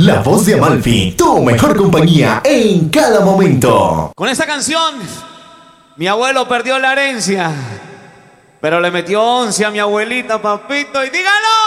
La voz de Amalfi, tu mejor compañía en cada momento. Con esta canción, mi abuelo perdió la herencia, pero le metió 11 a mi abuelita, papito, y dígalo.